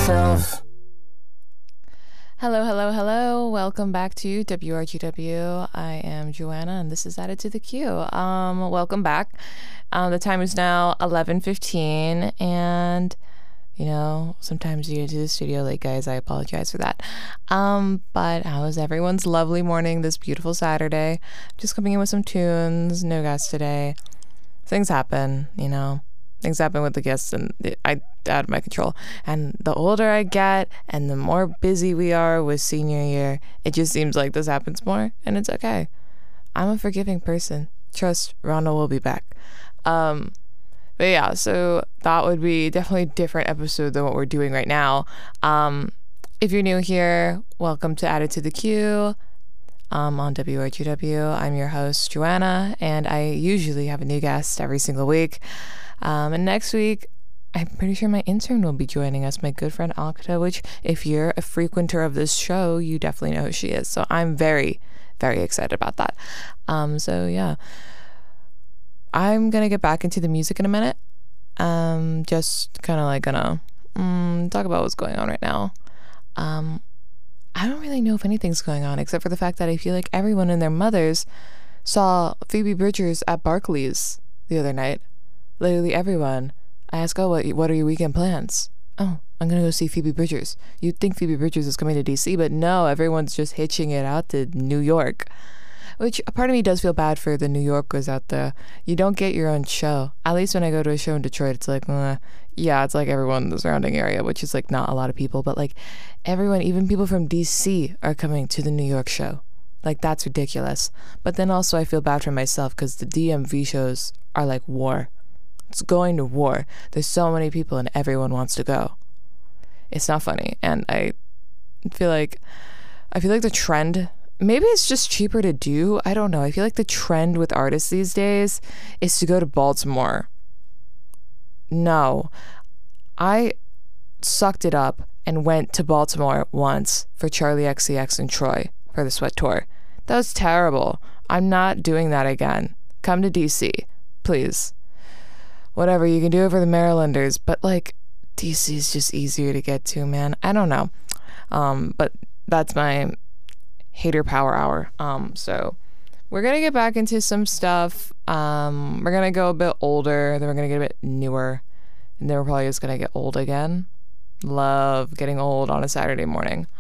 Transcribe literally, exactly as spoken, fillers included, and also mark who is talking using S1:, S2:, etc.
S1: yourself.
S2: Hello, hello, hello. Welcome back to W R G W. I am Joanna, and this is Added to the Queue. Um, welcome back. Um, the time is now eleven fifteen, and, you know, sometimes you get to the studio late, guys. I apologize for that. Um, but how was everyone's lovely morning this beautiful Saturday? Just coming in with some tunes, no guests today. Things happen, you know. Things happen with the guests, and I out of my control. And the older I get and the more busy we are with senior year, it just seems like this happens more, and it's okay. I'm a forgiving person. Trust, Ronald will be back. Um, but yeah, so that would be definitely a different episode than what we're doing right now. Um, if you're new here, welcome to Added to the Queue. Um, on W R G W, I'm your host, Joanna, and I usually have a new guest every single week. Um, and next week, I'm pretty sure my intern will be joining us, my good friend Akta, which if you're a frequenter of this show, you definitely know who she is. So I'm very, very excited about that. Um, so yeah, I'm going to get back into the music in a minute. Um, just kind of like gonna mm, talk about what's going on right now. Um, I don't really know if anything's going on except for the fact that I feel like everyone and their mothers saw Phoebe Bridgers at Barclays the other night. Literally everyone. I ask, oh, what, what are your weekend plans? Oh, I'm going to go see Phoebe Bridgers. You'd think Phoebe Bridgers is coming to D C, but no, everyone's just hitching it out to New York. Which, a part of me does feel bad for the New Yorkers out there. You don't get your own show. At least when I go to a show in Detroit, it's like, uh, yeah, it's like everyone in the surrounding area, which is like not a lot of people, but like everyone, even people from D C are coming to the New York show. Like, that's ridiculous. But then also I feel bad for myself because the D M V shows are like war. It's going to war. There's so many people and everyone wants to go. It's not funny. And I feel like I feel like the trend, maybe it's just cheaper to do. I don't know. I feel like the trend with artists these days is to go to Baltimore. No. I sucked it up and went to Baltimore once for Charlie X C X and Troy for the Sweat Tour. That was terrible. I'm not doing that again. Come to D C, please. Whatever, you can do it for the Marylanders, but like D C is just easier to get to, man. I don't know. Um, but that's my hater power hour. Um, so we're gonna get back into some stuff. Um, we're gonna go a bit older, then we're gonna get a bit newer, and then we're probably just gonna get old again. Love getting old on a Saturday morning.